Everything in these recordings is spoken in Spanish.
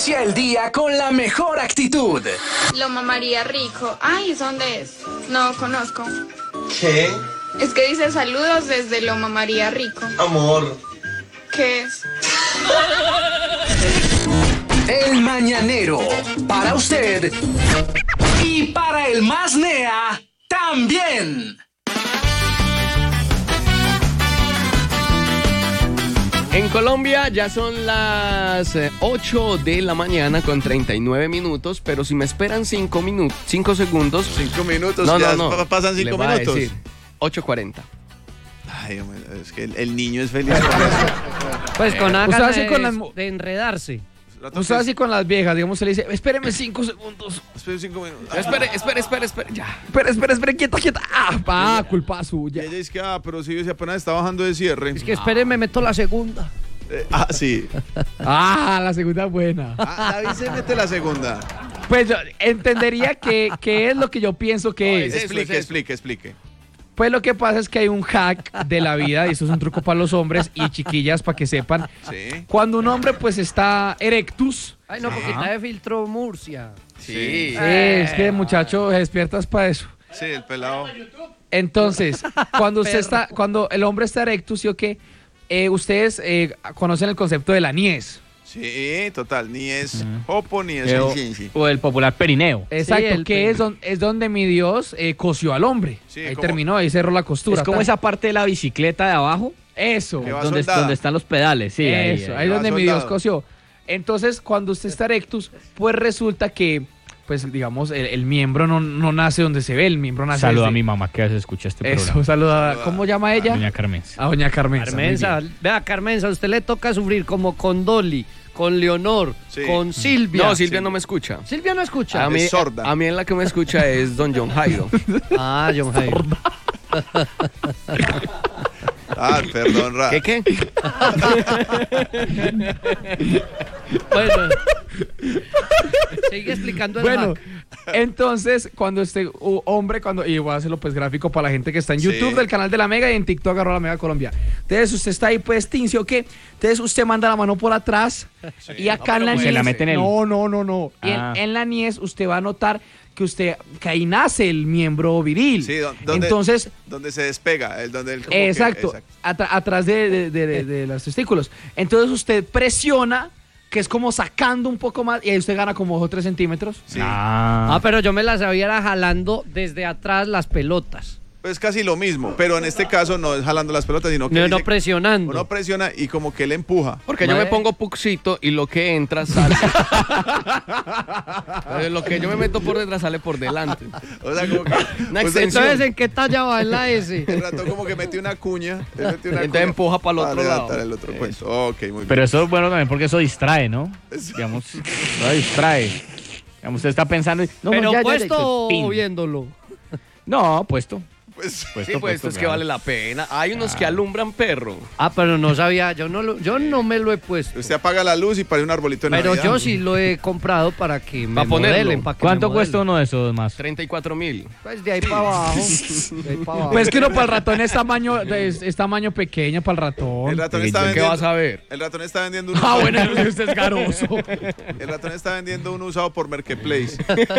Inicia el día con la mejor actitud. Lo mamaría rico. Ay, ¿dónde es? No conozco. ¿Qué? Es que dice saludos desde Lo mamaría rico. Amor. ¿Qué es? El Mañanero, para usted y para el más nea también. En Colombia ya son las 8 de la mañana con 39 minutos, pero si me esperan 5 segundos... 5 minutos, no, ya no, no. pasan 5 minutos. 8:40. Ay, hombre, es que el niño es feliz con eso. Pues con Usted ganas hace con las de enredarse. Usted así con las viejas, digamos, se le dice, espéreme 5 segundos. Espera 5 minutos. Espere, ya. Espere, quieta. Culpa suya. Y ella dice que, pero si apenas está bajando de cierre. Es que espérenme, meto la segunda. Sí. La segunda buena. David se mete la segunda. Pues yo entendería que es lo que yo pienso que es. Explique. Pues lo que pasa es que hay un hack de la vida, y esto es un truco para los hombres y chiquillas para que sepan. Sí. Cuando un hombre pues está erectus. Ay, no, porque está de filtro Murcia. Sí. Es que muchacho, despiertas para eso. Sí, el pelado. Entonces, cuando el hombre está erectus, ¿sí o qué? Ustedes conocen el concepto de la niez. Sí, total. Ni es hopo ni es sí. O el popular perineo. Exacto, Sí, que es donde mi Dios cosió al hombre. Sí, ahí como- terminó, ahí cerró la costura. Es como esa parte de la bicicleta de abajo, Eso, Que va donde soldada. están los pedales. Sí, eso, ahí va donde mi Dios soldado. cosió. Entonces, cuando usted está erectus, pues resulta que, pues digamos, el miembro no nace donde se ve, el miembro nace Saluda desde- a mi mamá que a veces escucha este Eso, programa. saluda. ¿Cómo llama ella? Doña Carmen. A doña Carmenza. muy Carmenza, bien. vea, Carmenza, a usted le toca sufrir como con Dolly, con Leonor, Sí. con Silvia. No, Silvia no me escucha. Silvia no escucha. A mí, Es sorda. a mí en la que me escucha es Don John Jairo. John Jairo. Perdón, Ra. ¿Qué? Bueno, sigue explicando el Bueno, hack. entonces, cuando y voy a hacerlo pues gráfico para la gente que está en YouTube Sí. del canal de La Mega y en TikTok @La Mega Colombia. Entonces, usted está ahí pues tincio, ¿o qué? Entonces, usted manda la mano por atrás y acá en la se niez... la mete en el- No. Y en la niez usted va a notar que ahí nace el miembro viril. Sí, donde, Entonces, donde se despega, donde el como exacto, que- atrás de los testículos. Entonces, usted presiona, que es como sacando un poco más, y ahí usted gana como 2 o 3 centímetros. Sí. Pero yo me las había era jalando desde atrás las pelotas. Pues casi lo mismo, pero en este caso no es jalando las pelotas, sino que No, dice- presionando. uno presiona y como que él empuja. Porque yo me pongo puxito y lo que entra sale. Entonces, lo que yo me meto por detrás sale por delante. O sea, como que Una pues, extensión. Entonces, ¿en qué talla va en la S? el rato como que metió una cuña. Él metió una Entonces cuña empuja para el otro levantar lado. el otro cuento. Ok, muy bien. Pero eso es bueno también porque eso distrae, ¿no? Digamos, eso distrae. Digamos, usted está pensando... No, Pero ya, puesto pin. o viéndolo. No, puesto. Pues, Sí, pues esto es que vale la pena. Hay unos que alumbran perro. Pero no sabía, yo no me lo he puesto. usted apaga la luz y pone un arbolito de Pero Navidad. yo sí lo he comprado para que me Pa' ponerlo. modelen. Para que ¿Cuánto me cuesta modelen. uno de esos más? 34.000. Pues de ahí para abajo. De ahí para abajo. Pues que no, para el ratón es tamaño pequeño para el ratón. El ratón ¿Qué está vas vendiendo. a ver? El ratón está vendiendo un Bueno, usted es garoso. El ratón está vendiendo uno usado por Marketplace.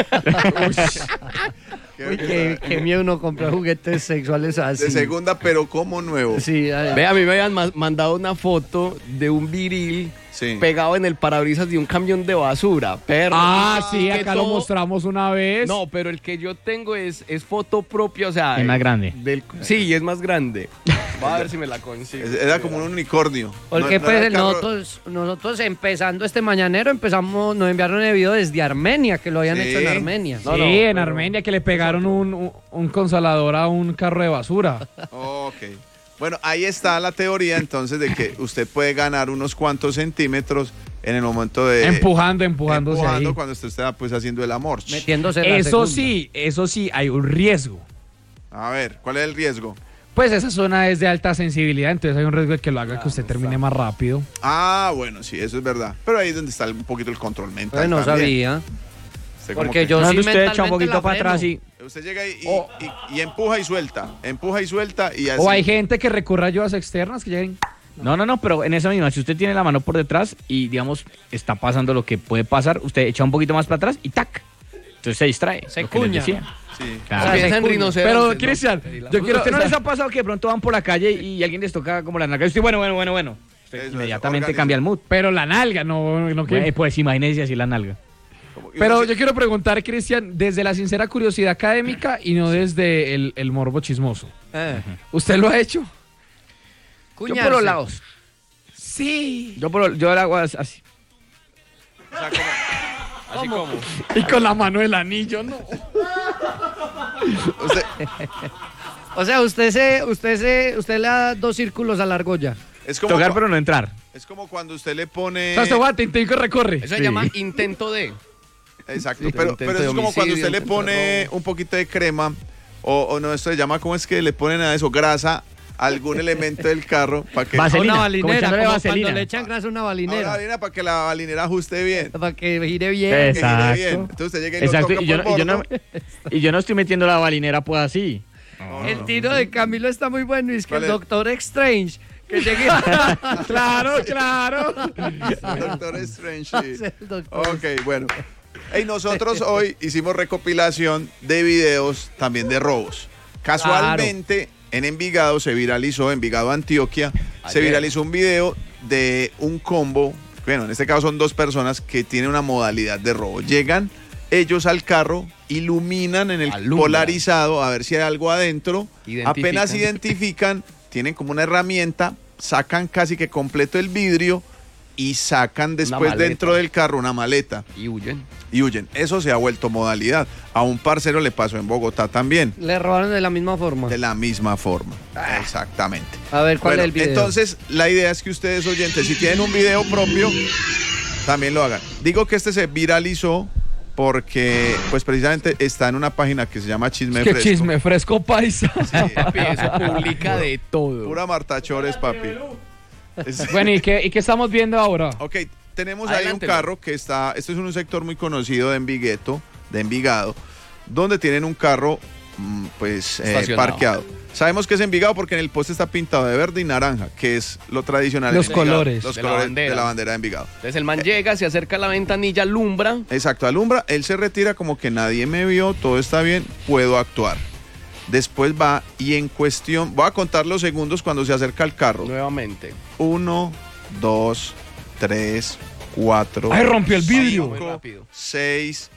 Uy, qué miedo uno comprar juguetes sexuales así. De segunda, pero como nuevo. Sí, Ve, a mí me habían mandado una foto de un viril Sí. pegado en el parabrisas de un camión de basura. Perro. Sí, Que acá lo todo- mostramos una vez. No, pero el que yo tengo es foto propia, o sea... Es más grande. Sí, es más grande. Voy a ver si me la consigo. Era como un unicornio. porque No era pues el carro- nosotros empezando este mañanero nos enviaron el video desde Armenia, que lo habían Sí. hecho en Armenia. Sí, en Armenia que le pegaron un consolador a un carro de basura. Ok. Bueno, ahí está la teoría entonces de que usted puede ganar unos cuantos centímetros en el momento de... Empujándose ahí. cuando usted está pues haciendo el amor. Metiéndose en la Eso segunda. sí, hay un riesgo. A ver, ¿cuál es el riesgo? Pues esa zona es de alta sensibilidad, entonces hay un riesgo de que lo haga que usted termine más rápido. Bueno, sí, eso es verdad. Pero ahí es donde está un poquito el control mental. Pues no también. sabía. Usted como Porque que- yo sí Usted echa un mentalmente poquito la para freno. atrás y... Usted llega y empuja y suelta. Empuja y suelta y así. O hay gente que recurre a ayudas externas que lleguen No, pero en esa misma, si usted tiene la mano por detrás y, digamos, está pasando lo que puede pasar, usted echa un poquito más para atrás y ¡tac! Entonces se distrae. Se lo que les cuña. decía. Sí. Claro. Piensa en rinocerontes, Pero, ¿no? Cristian, yo quiero- ¿usted no les ha pasado que de pronto van por la calle y alguien les toca como la nalga? Y usted, bueno. Usted Eso, inmediatamente organiza. cambia el mood. Pero la nalga, no que... Pues imagínese así la nalga. Pero yo quiero preguntar, Cristian, desde la sincera curiosidad académica y no desde el morbo chismoso. ¿Usted lo ha hecho? Yo por los lados. Sí. Yo lo hago así. Así como. Y con la mano del anillo, no. Usted- O sea, usted le da 2 círculos a la argolla. es como Tocar cua- pero no entrar. es como cuando usted le pone. O sea, usted va a tintín que recorre. Eso se llama intento de. Exacto, Sí, pero intento eso de es como cuando homicidio, usted le intento de pone robo. un poquito de crema o no, esto se llama, ¿cómo es que le ponen a eso? Grasa, a algún elemento del carro para que... Vaselina, Una como balinera, echándole como vaselina. cuando le echan grasa a una Ahora, balinera. harina para que la balinera ajuste bien. Para que gire bien. Que gire Exacto. bien. Entonces usted llega y Exacto. lo toca Y yo, por y yo no, bordo. y yo no estoy metiendo la balinera pues así. El tiro de Camilo está muy bueno y es que ¿Cuál el es? Doctor Strange que llegue Claro. Doctor Strange, sí. el doctor. Ok, bueno. Hey, nosotros hoy hicimos recopilación de videos también de robos. Casualmente, en Envigado se viralizó, Envigado, Antioquia, se Ayer. viralizó un video de un combo. Bueno, en este caso son 2 personas que tienen una modalidad de robo. Llegan ellos al carro, iluminan en el Alumbran. polarizado a ver si hay algo adentro. Identifican. Apenas identifican, tienen como una herramienta, sacan casi que completo el vidrio y sacan después maleta. dentro del carro una maleta Y huyen. y huyen. Eso se ha vuelto modalidad. A un parcero le pasó en Bogotá también, Le robaron de la misma forma. de la misma forma. Exactamente. A ver, ¿cuál Bueno, es el video? entonces la idea es que ustedes oyentes, si tienen un video propio, también lo hagan. Digo que este se viralizó porque pues precisamente está en una página que se llama Chisme Qué Fresco. chisme, fresco paisa. Papi, eso publica de todo. Pura Marta Chores, papi. Bueno, ¿y qué estamos viendo ahora? Ok, tenemos ahí un Adelántelo. carro que está, esto es un sector muy conocido de Envigado, donde tienen un carro pues Estacionado. parqueado. Sabemos que es Envigado porque en el poste está pintado de verde y naranja, que es lo tradicional. en Los Envigado, colores. Los De la colores bandera. de la bandera de Envigado. Entonces el man llega, se acerca a la ventanilla, alumbra. Exacto, alumbra, él se retira como que nadie me vio, todo está bien, puedo actuar. Después va y en cuestión, voy a contar los segundos cuando se acerca al carro. Nuevamente. 1, 2, 3, 4. ¡Ay, rompió el vidrio! Muy rápido. 6,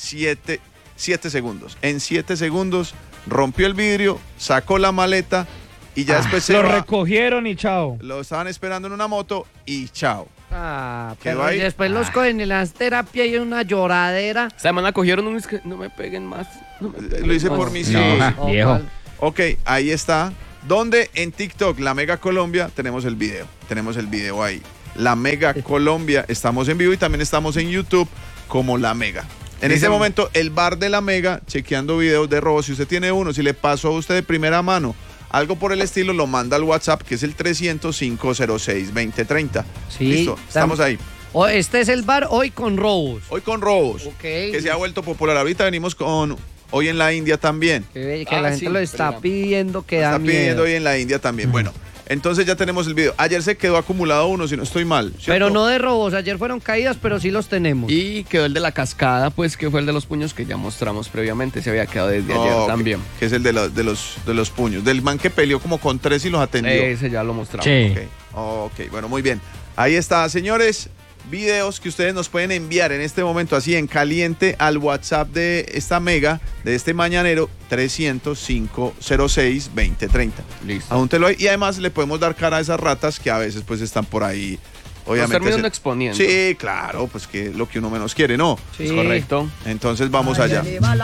7 segundos. En 7 segundos rompió el vidrio, sacó la maleta y ya después se Lo va. recogieron y chao. Lo estaban esperando en una moto y chao. Ah, Quedó pero ahí. y después los cogen y las terapia y una lloradera. Esta semana cogieron un... No me peguen más. No me peguen Lo hice más. por mis No, hijos. ajá. Viejo. Ok, ahí está. Donde en TikTok, La Mega Colombia, tenemos el video. Tenemos el video ahí. La Mega Colombia, estamos en vivo y también estamos en YouTube como La Mega. En este momento, el bar de La Mega, chequeando videos de robos. Si usted tiene uno, si le pasó a usted de primera mano, algo por el estilo, lo manda al WhatsApp, que es el 300-506-2030. Sí, Listo, estamos ahí. Este es el bar hoy con robos. Hoy con robos, Ok. que se ha vuelto popular. Ahorita venimos con Hoy en la India también. Que Ah, la gente sí, lo está pero- pidiendo, que Lo da está pidiendo miedo. hoy en la India también. Bueno, entonces ya tenemos el video. Ayer se quedó acumulado uno, si no estoy mal. ¿cierto? Pero no de robos. Ayer fueron caídas, pero sí los tenemos. Y quedó el de la cascada, pues que fue el de los puños que ya mostramos previamente. Se había quedado desde ayer Ok, también. Que es el de los puños. Del man que peleó como con 3 y los atendió. Ese ya lo mostramos. Sí. Ok, bueno, muy bien. Ahí está, señores. Videos que ustedes nos pueden enviar en este momento así en caliente al WhatsApp de esta Mega, de este mañanero, 300-506-2030. Listo. Apúntelo ahí y además le podemos dar cara a esas ratas que a veces pues están por ahí. Obviamente. terminan exponiendo. Sí, claro, pues que lo que uno menos quiere, ¿no? Sí. Es correcto. Entonces vamos allá.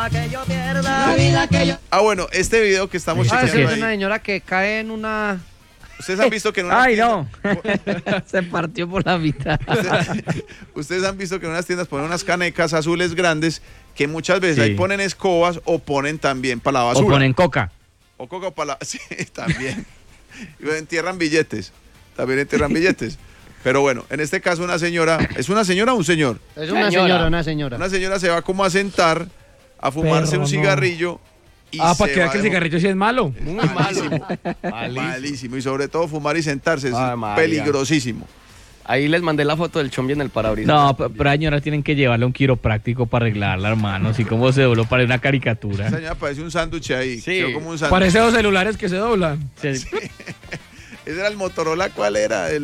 Ah, bueno, este video que estamos Ah, esa chequeando es una ahí. señora que cae en una... Ustedes han visto que en una Ay, no. Se partió por la mitad. Ustedes han visto que en unas tiendas ponen unas canecas azules grandes que muchas veces Sí. ahí ponen escobas o ponen también para la basura. O ponen coca. O coca para la... Sí, también. Y entierran billetes. También entierran billetes. Pero bueno, en este caso una señora... ¿Es una señora o un señor? Es una Señora. señora, una señora. Una señora se va como a sentar, a fumarse Perro, un no. cigarrillo y para se que vea va que el de- cigarrillo sí es malo. Muy malo. Malísimo. Malísimo. Malísimo. Y sobre todo fumar y sentarse es Ay, María. peligrosísimo. Ahí les mandé la foto del chombi en el parabrisas. No, pero a señora tienen que llevarle a un quiropráctico para arreglarla, hermano. Así como se dobló para una caricatura. Esa señora parece un sándwich ahí. Sí. Quedó como un sándwich. Parece los celulares que se doblan. Ese era el Motorola, ¿cuál era? El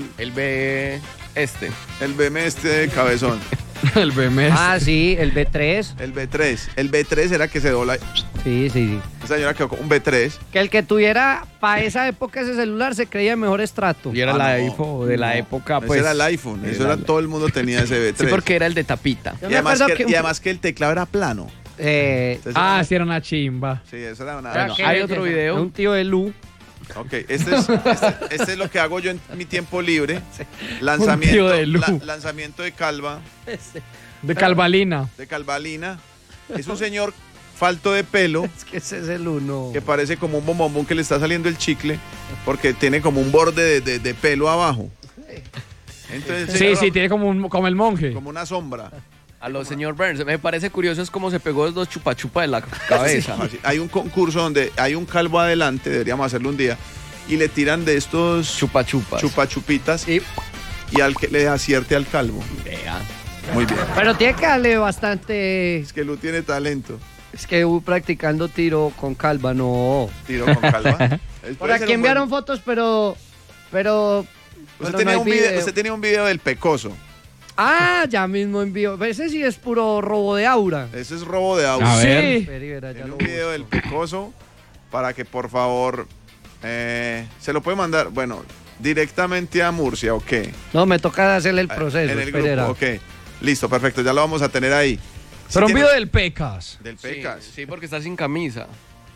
BM de cabezón. El BMS. Ah, sí, el B3. El B3. El B3 era que se dobla. Sí, sí. Esa señora quedó con un B3. Que el que tuviera para esa época ese celular se creía de mejor estrato. Y era Ah, la no, iPhone de la época, Ese pues. era el iPhone. Eso era era, todo el mundo tenía ese B3. Sí, porque era el de tapita. Yo Y me además, acuerdo y además que el teclado era plano. Entonces Ah, era- sí, era una chimba. sí, eso era una. Bueno, Qué hay belleza. otro video. Un tío de Lu. Ok, este es lo que hago yo en mi tiempo libre. Lanzamiento, tío de Lu. lanzamiento de calva, De Calvalina. de calvalina. Es un señor falto de pelo Es que ese es el uno. que parece como un bombombón que le está saliendo el chicle porque tiene como un borde de pelo abajo. Entonces, Sí, sí, tiene como el monje. como una sombra. A los señor Burns. Me parece curioso es cómo se pegó los dos chupa de la cabeza. Así. Hay un concurso donde hay un calvo adelante, deberíamos hacerlo un día, y le tiran de estos Chupa-chupas. chupachupitas Y- y al que le acierte al calvo. Vea. Muy bien. Pero tiene que darle bastante. Es que Lu tiene talento. Es que practicando tiro con calva, no. Tiro con calva. Por aquí enviaron fotos, pero. Pero Usted no tenía, hay un video, video. usted tenía un video del pecoso. Ah, ya mismo envío. Ese sí es puro robo de aura. Ese es robo de auto. A ver. Sí. Espera y verá, ya Tiene lo un video del busco. pecoso para que por favor se lo puede mandar, bueno, directamente a Murcia, ¿o qué? No, me toca hacerle el proceso. En el espera. grupo, ok. Listo, perfecto, ya lo vamos a tener ahí. Si Pero un tiene- video del Pecas. del Sí, Pecas. sí, porque está sin camisa.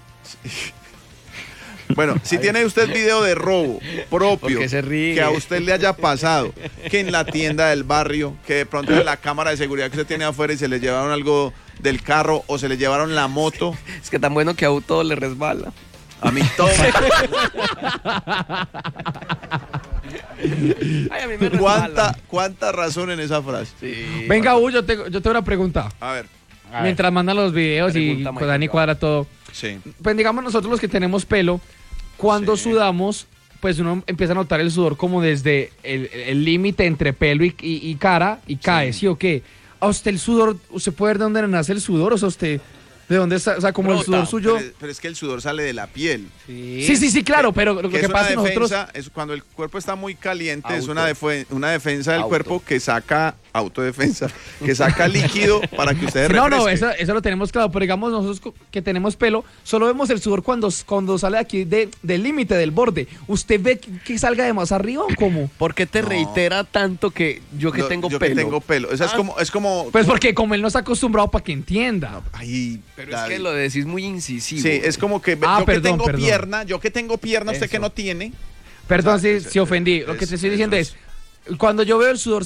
Bueno, si tiene usted video de robo propio Porque se ríe. que a usted le haya pasado, que en la tienda del barrio, que de pronto en la cámara de seguridad que usted tiene afuera y se le llevaron algo del carro o se le llevaron la moto, Es que tan bueno que a todo le resbala. a mí todo. Ay, a mí me resbala. ¿Cuánta razón en esa frase? Sí. Venga, yo tengo una pregunta. A ver, Mientras mandan los videos y Pregunta, pues, Dani Michael. cuadra todo. sí. Pues digamos nosotros los que tenemos pelo, cuando Sí. sudamos, pues uno empieza a notar el sudor como desde el límite entre pelo y cara y cae, ¿sí o qué? ¿A usted el sudor, usted puede ver de dónde nace el sudor? O sea, usted, ¿de dónde está? O sea, como el Brota, sudor suyo. Pero es que el sudor sale de la piel. Sí, claro, pero lo Que que es una pasa es que nosotros... defensa, es cuando el cuerpo está muy caliente, es Auto. una defensa del Auto. cuerpo que saca, autodefensa, que saca líquido para que usted No, refresque. eso lo tenemos claro, pero digamos nosotros que tenemos pelo, solo vemos el sudor cuando sale de aquí del límite, del borde. ¿Usted ve que salga de más arriba o cómo? ¿Por qué te No. reitera tanto que yo que tengo yo pelo? que tengo pelo. O sea, es como... Pues porque como él no está acostumbrado para que entienda. Ay, Pero es David. que lo decís muy incisivo. Sí, es como que Ah, yo perdón, que tengo perdón. pierna, usted que Eso. no tiene. Perdón si ofendí. Lo que te estoy diciendo es, cuando yo veo el sudor